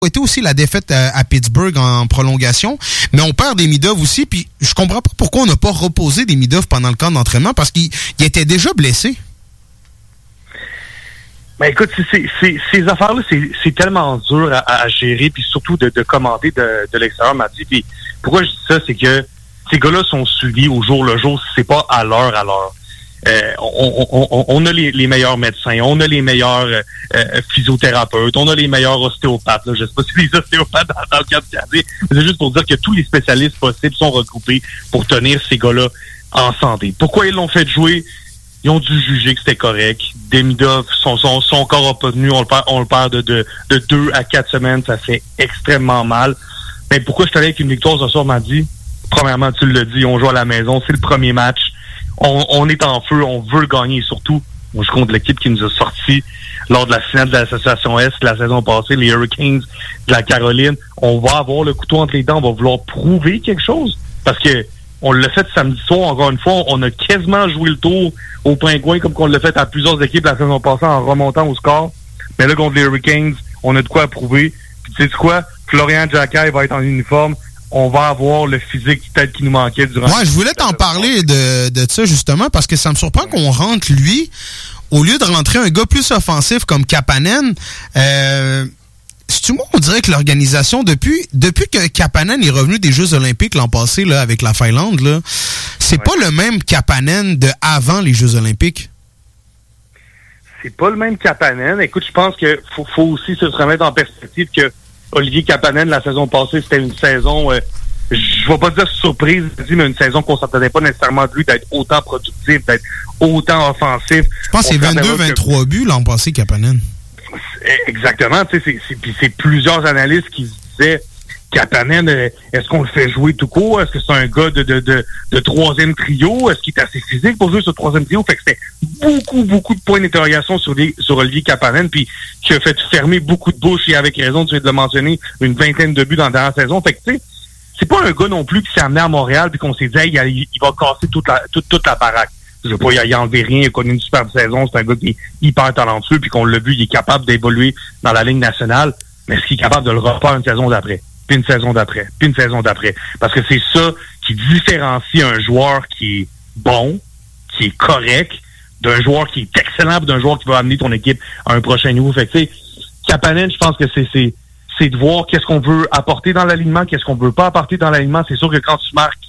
été aussi la défaite à Pittsburgh en prolongation, mais on perd Demidov aussi, puis je comprends pas pourquoi on n'a pas reposé Demidov pendant le camp d'entraînement, parce qu'il était déjà blessé. Ben écoute, ces affaires-là, c'est tellement dur à gérer, puis surtout de commander de l'extérieur, Mathieu. Puis pourquoi je dis ça, c'est que ces gars-là sont suivis au jour le jour, c'est pas à l'heure. On a les meilleurs médecins, on a les meilleurs physiothérapeutes, on a les meilleurs ostéopathes. Là. Je sais pas si les ostéopathes dans le cadre du Canadien, mais c'est juste pour dire que tous les spécialistes possibles sont regroupés pour tenir ces gars-là en santé. Pourquoi ils l'ont fait jouer? Ils ont dû juger que c'était correct. Demidov, son corps n'a pas tenu, on le perd de 2 à 4 semaines, ça fait extrêmement mal. Mais pourquoi je suis allé avec une victoire ce soir, m'a dit? Premièrement, tu l'as dit, on joue à la maison, c'est le premier match. On est en feu, on veut le gagner et surtout, on joue contre l'équipe qui nous a sortis lors de la finale de l'Association Est la saison passée, les Hurricanes de la Caroline. On va avoir le couteau entre les dents, on va vouloir prouver quelque chose parce que on l'a fait samedi soir, encore une fois, on a quasiment joué le tour aux Pingouins comme qu'on l'a fait à plusieurs équipes la saison passée en remontant au score. Mais là, contre les Hurricanes, on a de quoi prouver. Puis tu sais quoi? Florian Jacquet va être en uniforme. On va avoir le physique peut-être qui nous manquait durant... Ouais, je voulais t'en parler de ça, justement, parce que ça me surprend qu'on rentre lui, au lieu de rentrer un gars plus offensif comme Kapanen. On dirait que l'organisation, depuis que Kapanen est revenu des Jeux olympiques l'an passé là, avec la Finlande, là, c'est pas le même Kapanen de avant les Jeux olympiques. C'est pas le même Kapanen. Écoute, je pense que faut aussi se remettre en perspective que Olivier Kapanen, la saison passée, c'était une saison, je vais pas dire surprise, mais une saison qu'on s'attendait pas nécessairement de lui d'être autant productif, d'être autant offensif. Je pense que c'est 22-23 buts l'an passé, Kapanen. Exactement, tu sais, c'est plusieurs analystes qui se disaient Kapanen, est-ce qu'on le fait jouer tout court? Est-ce que c'est un gars de troisième trio? Est-ce qu'il est assez physique pour jouer sur le troisième trio? Fait que c'était beaucoup de points d'interrogation sur Olivier Kapanen, puis qui a fait fermer beaucoup de bouches, et avec raison, tu viens de le mentionner, une 20aine de buts dans la dernière saison. Fait que tu sais, c'est pas un gars non plus qui s'est amené à Montréal puis qu'on s'est dit hey, il va casser toute la baraque. Je veux pas y enlever rien, il a connu une superbe saison, c'est un gars qui est hyper talentueux, puis qu'on l'a vu, il est capable d'évoluer dans la Ligue nationale, mais est-ce qu'il est capable de le refaire une saison d'après? Puis une saison d'après, puis une saison d'après. Parce que c'est ça qui différencie un joueur qui est bon, qui est correct, d'un joueur qui est excellent, puis d'un joueur qui va amener ton équipe à un prochain niveau. Fait que tu sais, Kapanen, je pense que c'est de voir qu'est-ce qu'on veut apporter dans l'alignement, qu'est-ce qu'on veut pas apporter dans l'alignement. C'est sûr que quand tu marques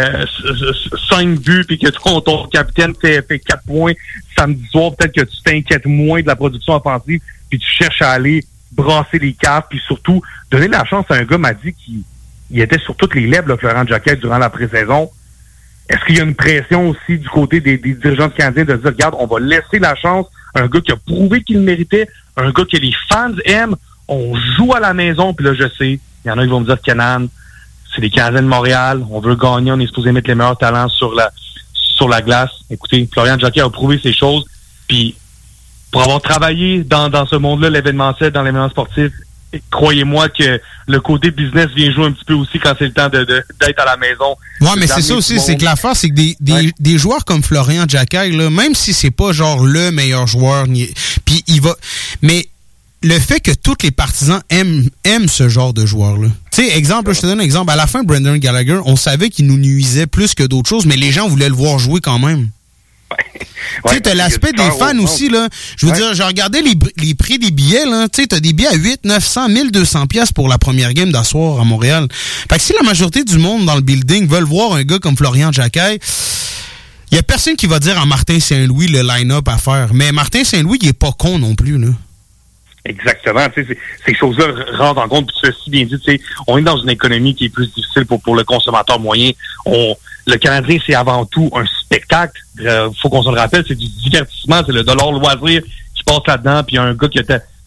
5 buts puis que ton capitaine fait 4 points samedi soir, peut-être que tu t'inquiètes moins de la production offensive puis tu cherches à aller brasser les caves puis surtout donner la chance à un gars m'a dit qu'il était sur toutes les lèvres, là, Florent Jacquet, durant la pré-saison. Est-ce qu'il y a une pression aussi du côté des dirigeants canadiens de dire regarde, on va laisser la chance à un gars qui a prouvé qu'il le méritait, un gars que les fans aiment, on joue à la maison, puis là je sais, il y en a qui vont me dire Kenan, c'est les Canadiens de Montréal, on veut gagner, on est supposé mettre les meilleurs talents sur la glace. Écoutez, Florian Jacquet a prouvé ces choses, puis pour avoir travaillé dans ce monde-là, l'événementiel, dans l'événement sportif, croyez-moi que le côté business vient jouer un petit peu aussi quand c'est le temps d'être à la maison. Ouais, mais c'est ça aussi, c'est que l'affaire, c'est que des joueurs comme Florian Jacquet, là, même si c'est pas genre le meilleur joueur, puis il va... Mais le fait que tous les partisans aiment ce genre de joueur-là. Tu sais, exemple, je te donne un exemple. À la fin, Brendan Gallagher, on savait qu'il nous nuisait plus que d'autres choses, mais les gens voulaient le voir jouer quand même. Tu sais, t'as l'aspect des fans aussi, là. Je veux dire, j'ai regardé les prix des billets, là. Tu sais, t'as des billets à 800, 900, 1200 piastres pour la première game d'asseoir à Montréal. Fait que si la majorité du monde dans le building veulent voir un gars comme Florian Jacquet, il y a personne qui va dire à Martin Saint-Louis le line-up à faire. Mais Martin Saint-Louis, il est pas con non plus, là. Exactement, tu sais, ces choses-là rentrent en compte, puis ceci bien dit, tu sais, on est dans une économie qui est plus difficile pour le consommateur moyen. Le Canadien, c'est avant tout un spectacle. Faut qu'on se le rappelle, c'est du divertissement, c'est le dollar loisir qui passe là-dedans, puis un gars qui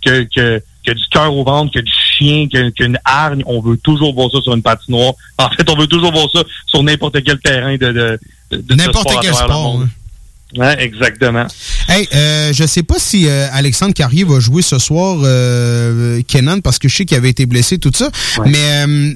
a du cœur au ventre, qui a du chien, qui a une hargne, on veut toujours voir ça sur une patinoire. En fait, on veut toujours voir ça sur n'importe quel terrain de n'importe quel sport. Ouais, exactement. Hey, je sais pas si Alexandre Carrier va jouer ce soir, Kenan, parce que je sais qu'il avait été blessé, tout ça. Ouais. Mais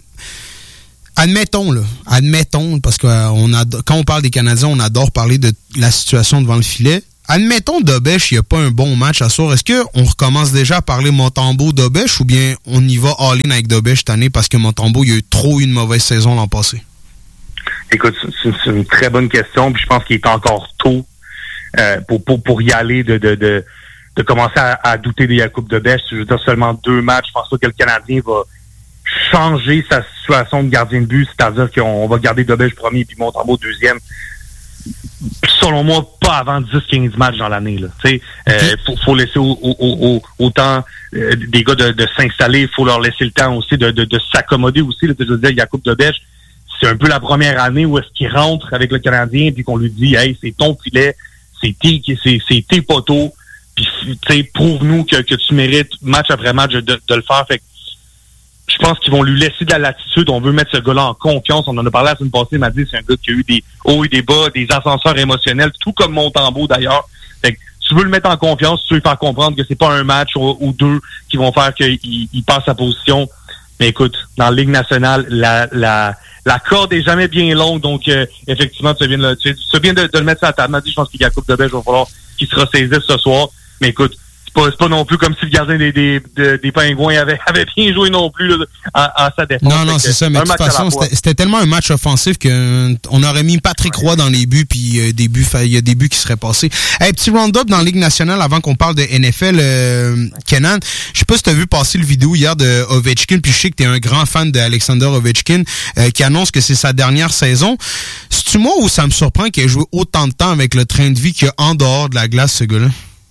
admettons, parce que quand on parle des Canadiens, on adore parler de la situation devant le filet. admettons Dobèche, il n'y a pas un bon match à soir. Est-ce qu'on recommence déjà à parler Montembeault-Dobèche ou bien on y va all-in avec Dobèche cette année parce que Montembeault, il a eu trop une mauvaise saison l'an passé? Écoute, c'est une très bonne question, puis je pense qu'il est encore tôt pour y aller de commencer à douter de Jakub Dobèche. Je veux dire, seulement 2 matchs. Je pense pas que le Canadien va changer sa situation de gardien de but, c'est-à-dire qu'on va garder Dobèche premier puis Montembeault deuxième. Selon moi, pas avant 10-15 matchs dans l'année. Faut laisser autant des gars de s'installer, il faut leur laisser le temps aussi de s'accommoder aussi. Là, je veux dire, Jakub Dobèche, c'est un peu la première année où est-ce qu'il rentre avec le Canadien puis qu'on lui dit « Hey, c'est ton filet, c'est tes poteaux, puis prouve-nous que tu mérites match après match de le faire. » Fait que je pense qu'ils vont lui laisser de la latitude. On veut mettre ce gars-là en confiance. On en a parlé la semaine passée. Il m'a dit c'est un gars qui a eu des hauts et des bas, des ascenseurs émotionnels, tout comme Montembeault d'ailleurs. Fait que tu veux le mettre en confiance, tu veux lui faire comprendre que c'est pas un match ou 2 qui vont faire qu'il passe sa position. Mais écoute, dans la Ligue nationale, la corde est jamais bien longue. Donc, effectivement, tu viens de le mettre sur la table. Il m'a dit, je pense qu'il y a Jakub Dobèche, il va falloir qu'il se ressaisisse ce soir. Mais écoute, c'est pas non plus comme si le gardien des Pingouins avait bien joué non plus là, à sa défense. Non, c'est ça. Mais de toute façon, c'était tellement un match offensif qu'on aurait mis Patrick Roy dans les buts, puis il y a des buts qui seraient passés. Hey, petit round-up dans la Ligue nationale avant qu'on parle de NFL, Kenan. Je sais pas si tu as vu passer le vidéo hier de Ovechkin, puis je sais que tu es un grand fan d'Alexander Ovechkin, qui annonce que c'est sa dernière saison. C'est-tu moi ou ça me surprend qu'il ait joué autant de temps avec le train de vie qu'il y a en dehors de la glace, ce gars-là?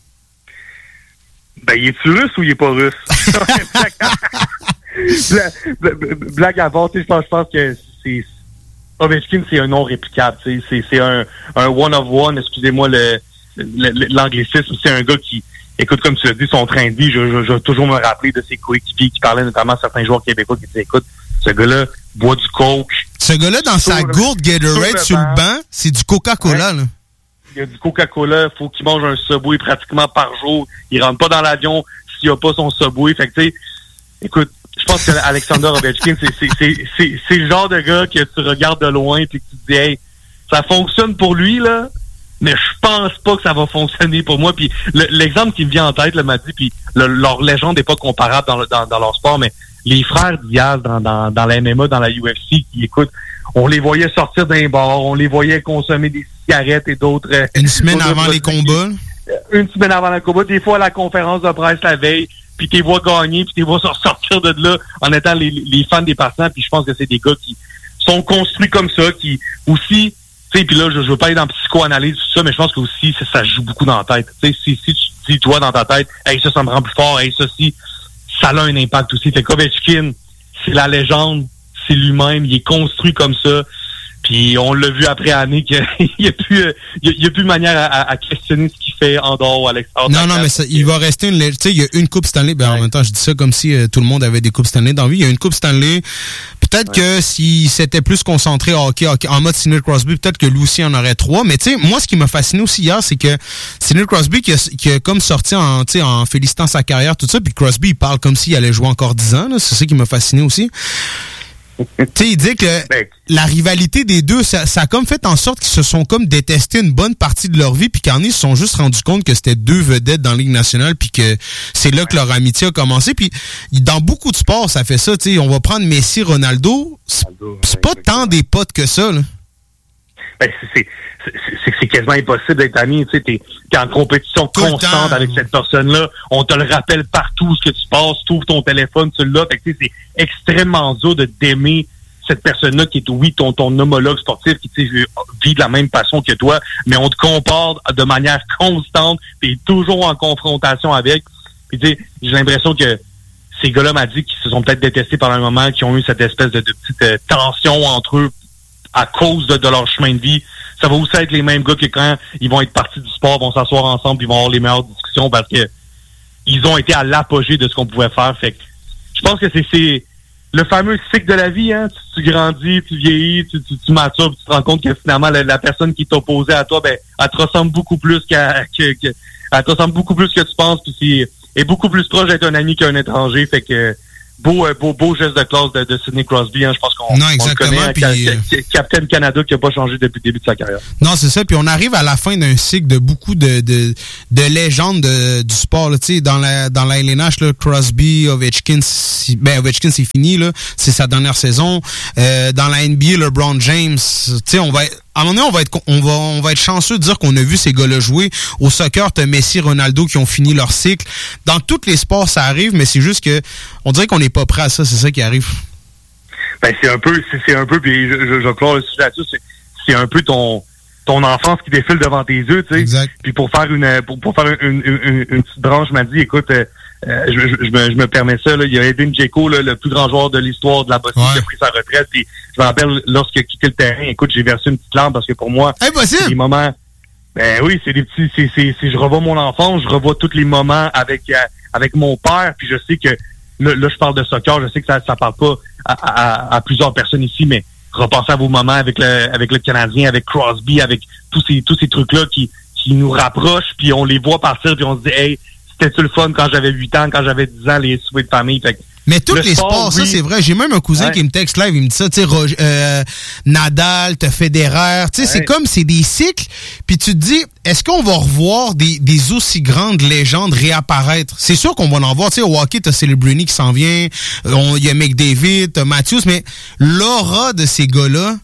Ben, il est-tu russe ou il est pas russe? Blague à part, je pense que c'est Ovechkin, c'est un nom réplicable. C'est un one of one, excusez-moi l'anglicisme. C'est un gars qui, écoute, comme tu l'as dit, son train de vie, je vais toujours me rappeler de ses coéquipiers qui parlaient notamment à certains joueurs québécois qui disaient, écoute, ce gars-là boit du coke. Ce gars-là, dans sa gourde Gatorade sur le banc, c'est du Coca-Cola, là. Il y a du Coca-Cola, il faut qu'il mange un Subway pratiquement par jour. Il rentre pas dans l'avion s'il a pas son Subway. Fait que, tu sais, écoute, je pense que Alexander Ovechkin, c'est le genre de gars que tu regardes de loin et que tu te dis, hey, ça fonctionne pour lui, là, mais je pense pas que ça va fonctionner pour moi. Puis l'exemple qui me vient en tête, là, m'a dit, puis leur légende n'est pas comparable dans leur sport, mais les frères Diaz dans la MMA, dans la UFC, qui, écoute, on les voyait sortir d'un bar, on les voyait consommer des cigarettes et d'autres... Une semaine avant les combats? Une semaine avant le combat. Des fois, à la conférence de presse la veille, puis t'es vois gagner, puis t'es vois sortir de là en étant les fans des partisans. Puis je pense que c'est des gars qui sont construits comme ça, qui aussi... Tu sais, puis là, je veux pas aller dans psychoanalyse, tout ça, mais je pense que aussi ça joue beaucoup dans la tête. Tu sais, si tu dis, toi, dans ta tête, « Hey, ça me rend plus fort. Hey, ça a un impact aussi. » Fait qu'Ovechkin, c'est la légende. C'est lui-même, il est construit comme ça. Puis on l'a vu après année qu'il n'y a plus de manière à questionner ce qu'il fait en dehors ou à l'extérieur. Non, mais ça, il va rester une... Tu sais, il y a une Coupe Stanley. Ben, en même temps, je dis ça comme si tout le monde avait des Coupes Stanley dans la vie. Il y a une Coupe Stanley. Peut-être que s'il s'était plus concentré en mode Sidney Crosby, peut-être que lui aussi en aurait 3. Mais tu sais, moi, ce qui m'a fasciné aussi hier, c'est que Sidney Crosby qui a comme sorti en félicitant sa carrière, tout ça, puis Crosby, il parle comme s'il allait jouer encore 10 ans. Là. C'est ça qui m'a fasciné aussi. Tu sais, il dit que la rivalité des deux, ça a comme fait en sorte qu'ils se sont comme détestés une bonne partie de leur vie, puis qu'en ils se sont juste rendus compte que c'était 2 vedettes dans la Ligue nationale, puis que c'est là que leur amitié a commencé. Puis dans beaucoup de sports, ça fait ça. Tu sais, on va prendre Messi, Ronaldo, c'est pas tant des potes que ça, là. Ben, c'est quasiment impossible d'être ami. Tu sais, t'es en compétition constante avec cette personne-là. On te le rappelle partout ce que tu passes. Tu ouvres ton téléphone, tu l'as. Fait que tu sais, c'est extrêmement dur d'aimer cette personne-là qui est, oui, ton homologue sportif qui, tu sais, vit de la même passion que toi, mais on te compare de manière constante. T'es toujours en confrontation avec. Puis tu sais, j'ai l'impression que ces gars-là m'a dit qu'ils se sont peut-être détestés pendant un moment, qui ont eu cette espèce de petite tension entre eux à cause de leur chemin de vie. Ça va aussi être les mêmes gars que quand ils vont être partis du sport, vont s'asseoir ensemble, ils vont avoir les meilleures discussions parce que ils ont été à l'apogée de ce qu'on pouvait faire. Fait que je pense que c'est le fameux cycle de la vie, hein. Tu grandis, tu vieillis, tu matures, puis tu te rends compte que finalement la personne qui est opposée à toi, ben, elle te ressemble beaucoup plus elle te ressemble beaucoup plus que tu penses, puis est beaucoup plus proche d'être un ami qu'un étranger. Fait que beau geste de classe de Sidney Crosby, hein, je pense qu'on le connaît, Captain Canada qui n'a pas changé depuis le début de sa carrière. Non, c'est ça, puis on arrive à la fin d'un cycle de beaucoup de légendes du sport, là, tu sais, dans la LNH, là, Crosby, Ovechkin, Ovechkin c'est fini, là, c'est sa dernière saison. Dans la NBA, LeBron James, tu sais, à un moment donné, on va être chanceux de dire qu'on a vu ces gars-là jouer. Au soccer, t'as Messi, Ronaldo qui ont fini leur cycle. Dans tous les sports, ça arrive, mais c'est juste que on dirait qu'on n'est pas prêt à ça. C'est ça qui arrive. Ben c'est un peu, puis je clore le sujet là-dessus. C'est un peu ton enfance qui défile devant tes yeux, tu sais. Exact. Puis pour faire une petite branche, m'a dit, écoute, je me permets ça, là, il y a Edin Dzeko, là, le plus grand joueur de l'histoire de la Bosnie, qui a pris sa retraite. Puis je me rappelle, lorsqu'il a quitté le terrain, écoute, j'ai versé une petite lampe parce que pour moi, c'est des moments. Ben oui, c'est des petits. Je revois mon enfance, je revois tous les moments avec mon père. Puis je sais que là, je parle de soccer, je sais que ça parle pas à plusieurs personnes ici, mais repensez à vos moments avec le Canadien, avec Crosby, avec tous ces trucs-là qui nous rapprochent, puis on les voit partir, puis on se dit, hey, c'était-tu le fun quand j'avais 8 ans, quand j'avais 10 ans, les soupers de famille. Fait que mais tous les sports, ça, c'est vrai. J'ai même un cousin qui me texte live, il me dit ça, tu sais, Nadal, t'as Federer, tu sais, c'est comme, c'est des cycles, puis tu te dis, est-ce qu'on va revoir des aussi grandes légendes réapparaître? C'est sûr qu'on va en voir, tu sais, au hockey, t'as Celebrini qui s'en vient, il y a McDavid, t'as Matthews, mais l'aura de ces gars-là,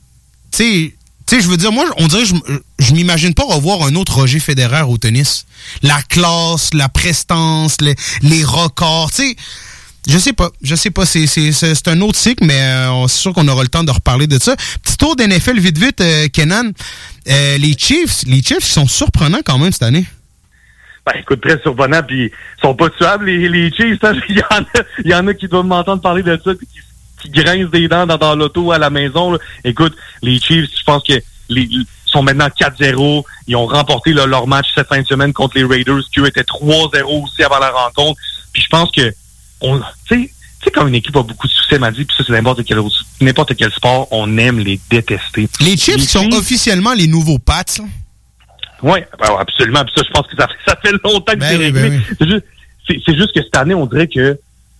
tu sais, je veux dire, moi, on dirait que je m'imagine pas revoir un autre Roger Federer au tennis. La classe, la prestance, les records, tu sais. Je sais pas, c'est un autre cycle, mais c'est sûr qu'on aura le temps de reparler de ça. Petit tour d'NFL vite, Kenan. Les Chiefs sont surprenants quand même cette année. Ben, écoute, très surprenants, puis ils sont pas tuables, les Chiefs. Hein? Il y en a qui doivent m'entendre parler de ça, puis qui grincent des dents dans l'auto à la maison. Là. Écoute, les Chiefs, je pense que sont maintenant 4-0. Ils ont remporté leur match cette fin de semaine contre les Raiders, qui eux étaient 3-0 aussi avant la rencontre. Puis je pense que tu sais, quand une équipe a beaucoup de succès, m'a dit, puis ça, c'est n'importe quel sport, on aime les détester. Les Chiefs sont officiellement les nouveaux Pats, là? Oui, absolument. Puis ça, je pense que ça fait longtemps que c'est réglé. C'est juste que cette année, on dirait que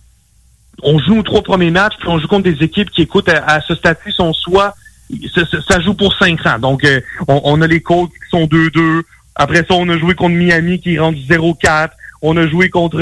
on joue nos 3 premiers matchs, puis on joue contre des équipes qui, écoute, à ce statut, sont soit... Ça joue pour 500. Donc, on a les Colts qui sont 2-2. Après ça, on a joué contre Miami qui rentre 0-4. On a joué contre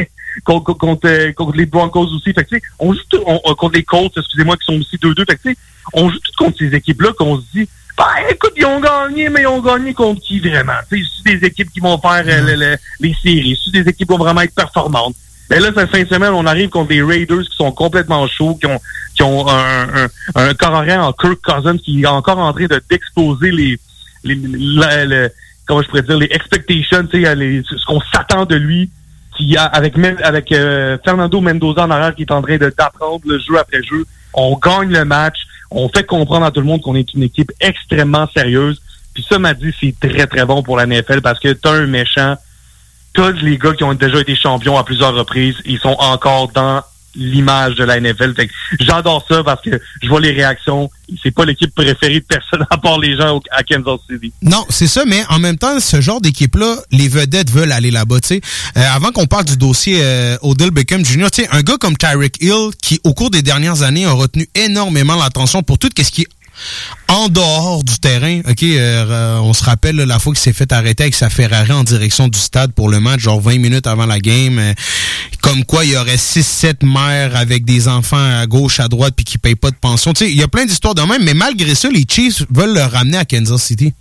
les Broncos aussi. Fait que, tu sais, on joue contre les Colts, excusez-moi, qui sont aussi 2-2. Fait que, tu sais, on joue tout contre ces équipes-là qu'on se dit, ben, écoute, ils ont gagné, mais ils ont gagné contre qui vraiment? Tu sais, c'est des équipes qui vont faire les séries. C'est des équipes qui vont vraiment être performantes. Mais là, cette fin de semaine, on arrive contre des Raiders qui sont complètement chauds, qui ont un corps arrière en Kirk Cousins qui est encore en train d'exploser comment je pourrais dire, les expectations, tu sais, ce qu'on s'attend de lui, qui a avec Fernando Mendoza en arrière qui est en train d'apprendre le jeu après jeu. On gagne le match, on fait comprendre à tout le monde qu'on est une équipe extrêmement sérieuse. Puis ça, m'a dit, c'est très, très bon pour la NFL parce que t'as un méchant. Tous les gars qui ont déjà été champions à plusieurs reprises, ils sont encore dans l'image de la NFL. Fait que j'adore ça parce que je vois les réactions. C'est pas l'équipe préférée de personne à part les gens à Kansas City. Non, c'est ça, mais en même temps, ce genre d'équipe-là, les vedettes veulent aller là-bas, tu sais. Avant qu'on parle du dossier Odell Beckham Jr., tu sais, un gars comme Tyreek Hill, qui au cours des dernières années a retenu énormément l'attention pour tout ce qui est en dehors du terrain, OK, on se rappelle là, la fois qu'il s'est fait arrêter avec sa Ferrari en direction du stade pour le match, genre 20 minutes avant la game, comme quoi il y aurait 6-7 mères avec des enfants à gauche, à droite, puis qui payent pas de pension. Tu sais, il y a plein d'histoires de même, mais malgré ça, les Chiefs veulent le ramener à Kansas City.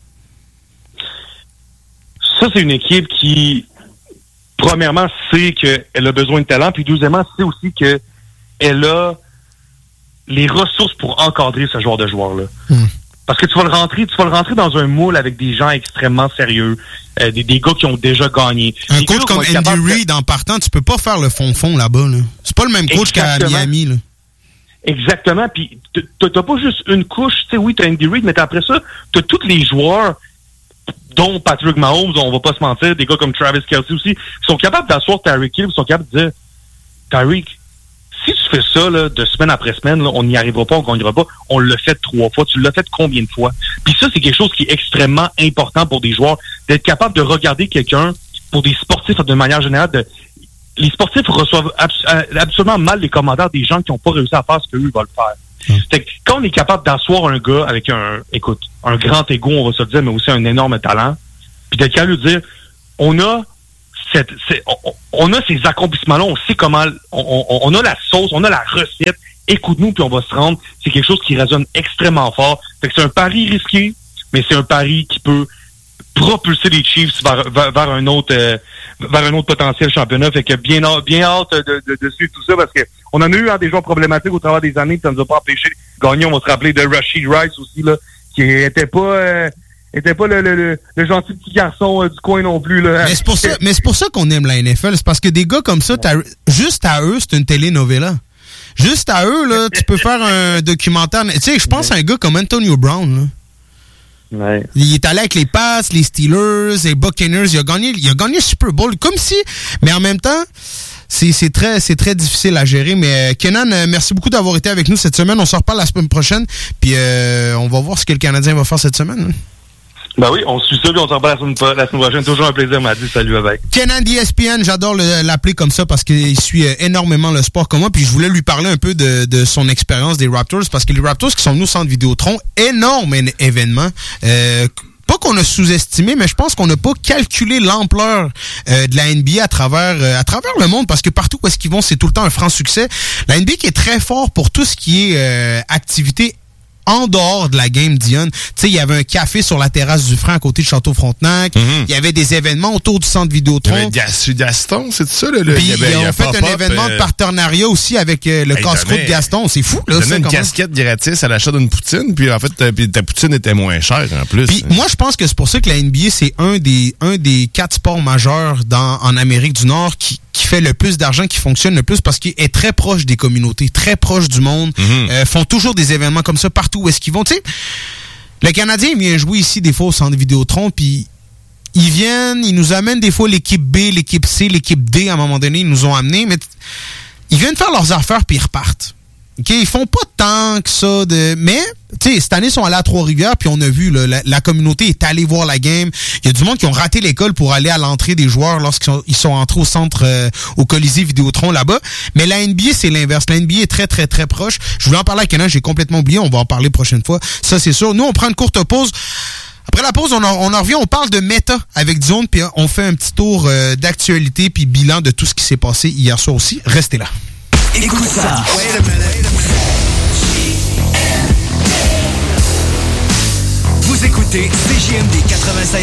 Ça, c'est une équipe qui, premièrement, sait qu'elle a besoin de talent, puis deuxièmement, sait aussi qu'elle a les ressources pour encadrer ce genre de joueur-là. Parce que tu vas le rentrer dans un moule avec des gens extrêmement sérieux, des gars qui ont déjà gagné. Un coach comme Andy Reid, en partant, tu peux pas faire le fond là-bas. Là. C'est pas le même coach qu'à Miami. Là. Exactement. Puis t'as pas juste une couche. Tu sais, oui, t'as Andy Reid, mais après ça, t'as tous les joueurs, dont Patrick Mahomes, on va pas se mentir, des gars comme Travis Kelce aussi, qui sont capables d'asseoir Tyreek Hill, qui sont capables de dire, Tyreek, si tu fais ça là, de semaine après semaine, là, on n'y arrivera pas, on ne gagnera pas. On l'a fait 3 fois. Tu l'as fait combien de fois? Puis ça, c'est quelque chose qui est extrêmement important pour des joueurs, d'être capable de regarder quelqu'un, pour des sportifs de manière générale, les sportifs reçoivent absolument mal les commentaires des gens qui n'ont pas réussi à faire ce qu'eux veulent faire. Fait que quand on est capable d'asseoir un gars avec un grand ego, on va se le dire, mais aussi un énorme talent, puis d'être capable de dire, on a ces accomplissements-là, on sait comment, on a la sauce, on a la recette, écoute-nous, puis on va se rendre. C'est quelque chose qui résonne extrêmement fort. Fait que c'est un pari risqué, mais c'est un pari qui peut propulser les Chiefs vers un autre potentiel championnat. Fait que bien hâte de suivre tout ça, parce que on en a eu des joueurs problématiques au travers des années, puis ça nous a pas empêché de gagner. On va se rappeler de Rashid Rice aussi, là, qui était pas le gentil petit garçon du coin non plus, là. Mais c'est pour ça qu'on aime la NFL. C'est parce que des gars comme ça, juste à eux, c'est une telenovela. Juste à eux, là, tu peux faire un documentaire. Tu sais, je pense à un gars comme Antonio Brown, là. Ouais. Il est allé avec les Pats, les Steelers, les Buccaneers. Il a gagné le Super Bowl. Comme si, mais en même temps, c'est très difficile à gérer. Mais Kenan, merci beaucoup d'avoir été avec nous cette semaine. On se reparle la semaine prochaine. Puis on va voir ce que le Canadien va faire cette semaine. Ben oui, on suit ça, puis on s'en reparle la semaine prochaine. Toujours un plaisir, m'a dit. Salut, avec. Kenan d'ESPN, j'adore l'appeler comme ça parce qu'il suit énormément le sport comme moi. Puis je voulais lui parler un peu de son expérience des Raptors, parce que les Raptors qui sont venus au Centre Vidéotron, énorme événement. Pas qu'on a sous-estimé, mais je pense qu'on n'a pas calculé l'ampleur de la NBA à travers le monde, parce que partout où est-ce qu'ils vont, c'est tout le temps un franc succès. La NBA qui est très fort pour tout ce qui est activité en dehors de la game, Dion. Tu sais, il y avait un café sur la terrasse du Franc à côté de Château-Frontenac. Il y avait des événements autour du Centre Vidéotron. Il y avait Gaston, c'est ça? Puis ils ont fait un événement de partenariat aussi avec le casse-croûte Gaston. C'est fou, là. Ils donnaient une casquette gratis à l'achat d'une poutine, puis en fait, ta poutine était moins chère en plus. Puis moi, je pense que c'est pour ça que la NBA, c'est un des 4 sports majeurs en Amérique du Nord qui fait le plus d'argent, qui fonctionne le plus, parce qu'il est très proche des communautés, très proche du monde, font toujours des événements comme ça partout où est-ce qu'ils vont. Tu sais, le Canadien vient jouer ici des fois au Centre Vidéotron, puis ils nous amènent des fois l'équipe B, l'équipe C, l'équipe D, à un moment donné, ils nous ont amenés, mais ils viennent faire leurs affaires puis ils repartent. Okay, ils font pas tant que ça mais tu sais, cette année ils sont allés à Trois-Rivières, puis on a vu là, la communauté est allée voir la game. Il y a du monde qui ont raté l'école pour aller à l'entrée des joueurs lorsqu'ils sont entrés au centre au Colisée Vidéotron là-bas. Mais la NBA, c'est l'inverse. La NBA est très très très proche. Je voulais en parler avec Kenan, j'ai complètement oublié, on va en parler prochaine fois. Ça c'est sûr. Nous on prend une courte pause. Après la pause, on en revient, on parle de méta avec Zone, puis on fait un petit tour d'actualité puis bilan de tout ce qui s'est passé hier soir aussi. Restez là. Écoute ça. Vous écoutez CJMD 96.